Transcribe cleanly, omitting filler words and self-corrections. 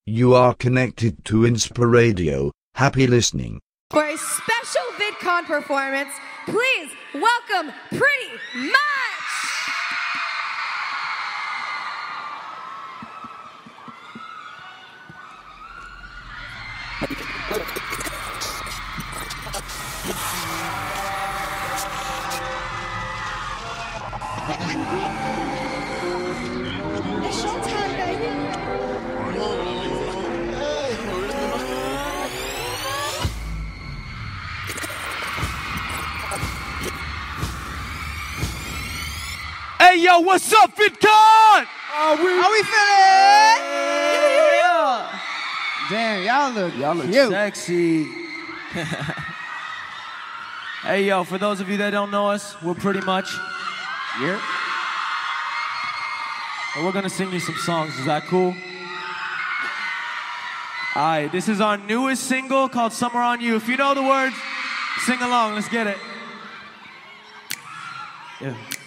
You are connected to Inspiradio. Happy listening. For a special VidCon performance, please welcome Pretty Much! It's showtime, baby. Hey yo, what's up, VidCon? How we feeling? Yeah. Damn, y'all look cute. Sexy. Hey yo, for those of you that don't know us, we're Pretty Much. Yeah. And we're gonna sing you some songs. Is that cool? Alright, this is our newest single called Summer on You. If you know the words, sing along. Let's get it. Yeah.